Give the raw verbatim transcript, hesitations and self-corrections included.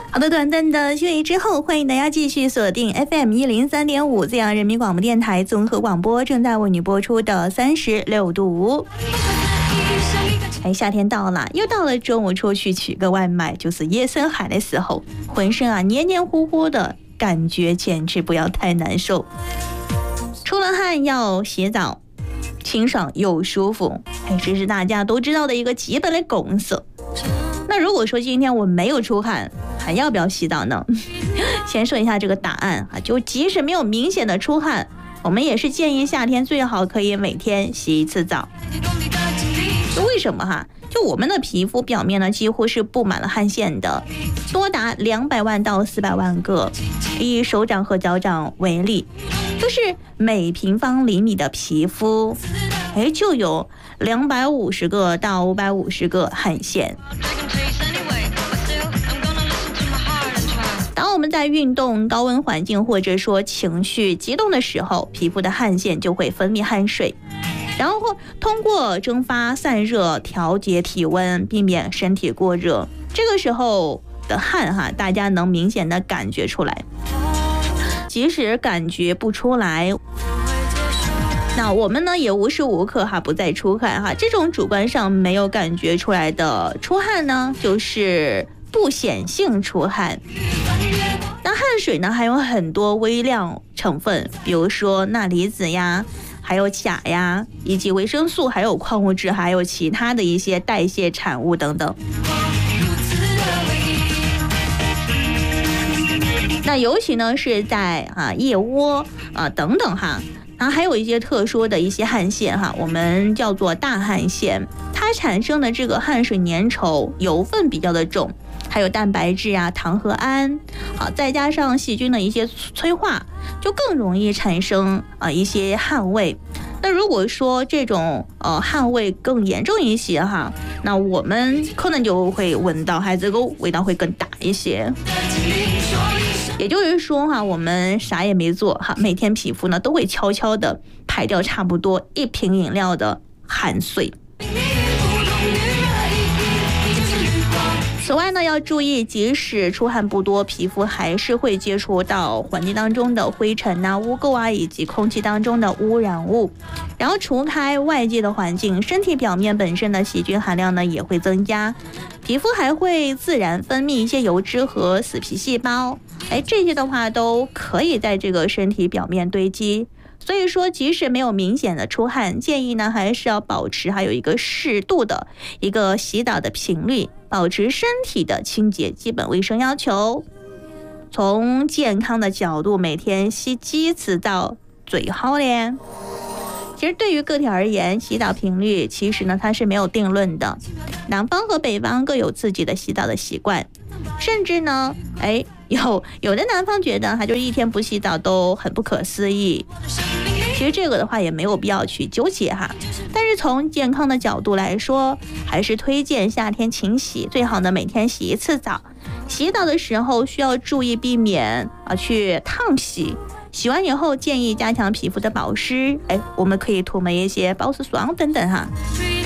好的，短暂的休息之后，欢迎大家继续锁定 F M 一零三点五 资阳人民广播电台综合广播，正在为你播出的三十六度。哎，夏天到了，又到了中午出去取个外卖，就是夜深海的时候，浑身啊黏黏糊糊的感觉，简直不要太难受。出了汗要洗澡，清爽又舒服，哎，这是大家都知道的一个基本的公式。那如果说今天我没有出汗，还要不要洗澡呢？先说一下这个答案啊，就即使没有明显的出汗，我们也是建议夏天最好可以每天洗一次澡。就为什么哈？就我们的皮肤表面呢，几乎是布满了汗腺的，多达两百万到四百万个。以手掌和脚掌为例，就是每平方厘米的皮肤，哎，就有两百五十个到五百五十个汗腺。当我们在运动、高温环境或者说情绪激动的时候，皮肤的汗腺就会分泌汗水，然后通过蒸发散热调节体温，避免身体过热。这个时候的汗哈，大家能明显的感觉出来。即使感觉不出来，那我们呢也无时无刻哈不再出汗哈。这种主观上没有感觉出来的出汗呢，就是不显性出汗。那汗水呢还有很多微量成分，比如说钠离子呀，还有钾呀，以及维生素，还有矿物质，还有其他的一些代谢产物等等。那尤其呢是在啊腋窝啊等等哈，然后还有一些特殊的一些汗腺哈，我们叫做大汗腺，它产生的这个汗水粘稠，油分比较的重，还有蛋白质啊、糖和胺，好，再加上细菌的一些催化，就更容易产生啊一些汗味。那如果说这种呃汗味更严重一些哈，那我们可能就会闻到还这个味道会更大一些。也就是说哈，我们啥也没做哈，每天皮肤呢都会悄悄的排掉差不多一瓶饮料的汗水。此外呢，要注意，即使出汗不多，皮肤还是会接触到环境当中的灰尘啊、污垢啊，以及空气当中的污染物。然后除开外界的环境，身体表面本身的细菌含量呢也会增加，皮肤还会自然分泌一些油脂和死皮细胞。哎，这些的话都可以在这个身体表面堆积。所以说，即使没有明显的出汗，建议呢还是要保持还有一个适度的一个洗澡的频率，保持身体的清洁基本卫生要求。从健康的角度，每天洗几次澡最好嘞。其实对于个体而言，洗澡频率其实呢它是没有定论的，南方和北方各有自己的洗澡的习惯，甚至呢，哎。有有的南方觉得他就一天不洗澡都很不可思议，其实这个的话也没有必要去纠结哈。但是从健康的角度来说，还是推荐夏天勤洗，最好呢每天洗一次澡。洗澡的时候需要注意避免啊去烫洗，洗完以后建议加强皮肤的保湿，哎，我们可以涂抹一些保湿霜等等哈。